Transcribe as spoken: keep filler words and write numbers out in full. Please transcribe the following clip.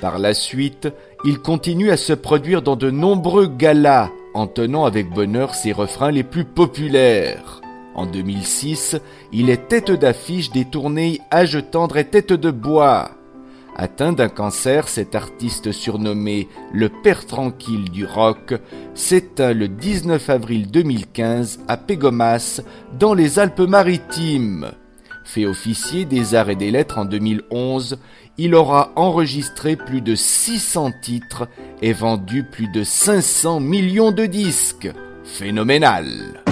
Par la suite, il continue à se produire dans de nombreux galas, en tenant avec bonheur ses refrains les plus populaires. En deux mille six, il est tête d'affiche des tournées Âge tendre et Tête de bois. Atteint d'un cancer, cet artiste surnommé le Père tranquille du rock s'éteint le dix-neuf avril deux mille quinze à Pégomas, dans les Alpes-Maritimes. Fait officier des arts et des lettres en deux mille onze, il aura enregistré plus de six cents titres et vendu plus de cinq cents millions de disques. Phénoménal!